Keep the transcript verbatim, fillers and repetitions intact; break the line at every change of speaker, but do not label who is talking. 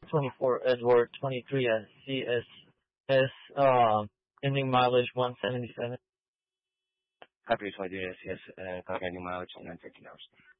twenty-four Edward twenty-three as C S S, uh, ending mileage one seventy-seven.
Happy twenty years, yes, uh, currently mileage in thirteen hours.